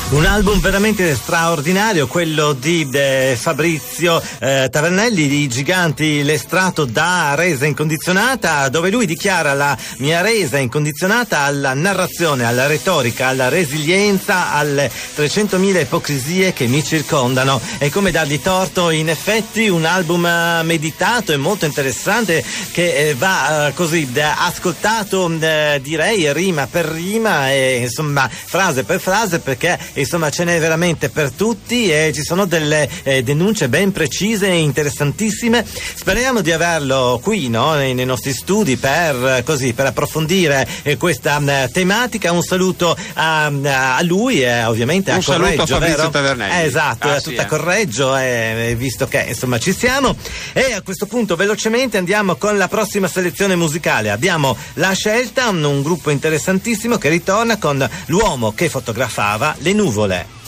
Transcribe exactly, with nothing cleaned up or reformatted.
Un album veramente straordinario, quello di eh, Fabrizio eh, Tavernelli di Giganti, l'estratto da Resa Incondizionata, dove lui dichiara la mia resa incondizionata alla narrazione, alla retorica, alla resilienza, alle trecentomila ipocrisie che mi circondano. E come dargli torto, in effetti un album meditato e molto interessante che eh, va eh, così eh, ascoltato eh, direi rima per rima e insomma frase per frase, perché insomma ce n'è veramente per tutti e ci sono delle eh, denunce ben precise e interessantissime. Speriamo di averlo qui, no? nei, nei nostri studi per così per approfondire eh, questa eh, tematica. Un saluto a, a lui e ovviamente a un Correggio, saluto a Fabrizio vero? Tavernelli. Eh, esatto, ah, a sì, tutta eh. Correggio, eh, visto che insomma ci siamo. E a questo punto velocemente andiamo con la prossima selezione musicale. Abbiamo La Scelta, un, un gruppo interessantissimo che ritorna con L'uomo che fotografava le nuvole.